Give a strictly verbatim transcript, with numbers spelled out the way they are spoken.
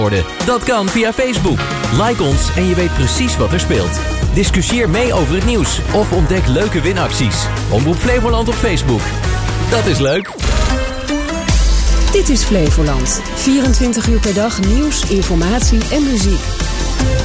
worden. Dat kan via Facebook. Like ons en je weet precies wat er speelt. Discussieer mee over het nieuws of ontdek leuke winacties. Omroep Flevoland op Facebook. Dat is leuk. Dit is Flevoland. vierentwintig uur per dag nieuws, informatie en muziek.